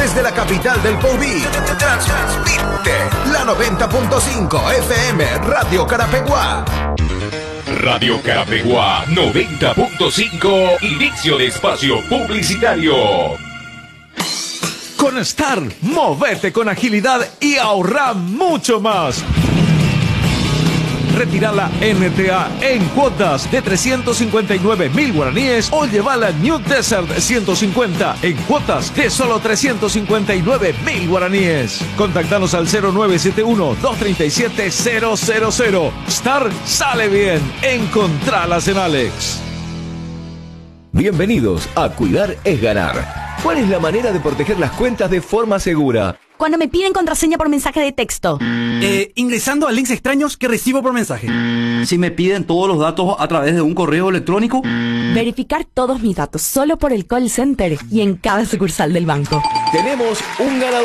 desde la capital del Poví. Transmite la 90.5 FM Radio Carapeguá. Radio Carapeguá 90.5, inicio de espacio publicitario. Con Star, movete con agilidad y ahorra mucho más. Retira la NTA en cuotas de 359.000 guaraníes o lleva la New Desert 150 en cuotas de solo 359.000 guaraníes. Contactanos al 0971-237-000. Star sale bien. Encontralas en Alex. Bienvenidos a Cuidar es Ganar. ¿Cuál es la manera de proteger las cuentas de forma segura? Cuando me piden contraseña por mensaje de texto. Ingresando a links extraños que recibo por mensaje. Si me piden todos los datos a través de un correo electrónico. Verificar todos mis datos solo por el call center y en cada sucursal del banco. Tenemos un ganador.